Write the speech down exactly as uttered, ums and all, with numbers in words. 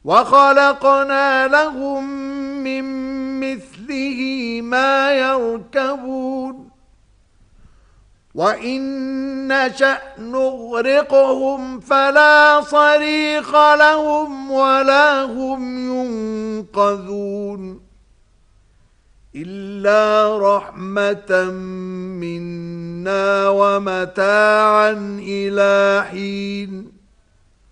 وخلقنا لهم من مثله ما يركبون وإن نشأ نغرقهم فلا صريخ لهم ولا هم ينقذون إلا رحمة منا ومتاعا إلى حين